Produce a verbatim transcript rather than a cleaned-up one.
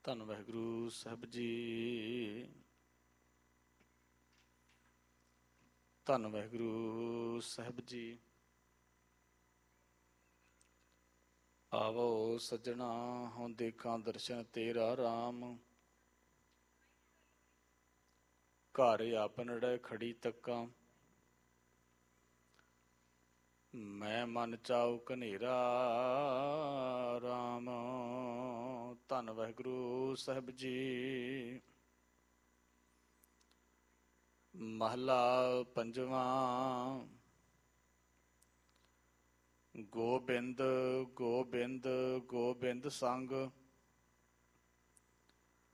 ਧੰਨ ਵਾਹਿਗੁਰੂ ਸਾਹਿਬ ਜੀ। ਧੰਨ ਵਾਹਿਗੁਰੂ ਸਾਹਿਬ ਜੀ। ਆਵੋ ਸੱਜਣਾ ਹੁਣ ਦੇਖਾਂ ਦਰਸ਼ਨ ਤੇਰਾ ਰਾਮ। ਘਰ ਆਪਨੜੇ ਖੜੀ ਤੱਕਾਂ, ਮੈਂ ਮਨ ਚਾਉ ਕਨੇਰਾ ਰਾਮ। ਧੰਨ ਵਾਹਿਗੁਰੂ ਸਾਹਿਬ ਜੀ। ਮਹਲਾ ਪੰਜਵਾਂ। ਗੋਬਿੰਦ ਗੋਬਿੰਦ ਗੋਬਿੰਦ ਸੰਗ,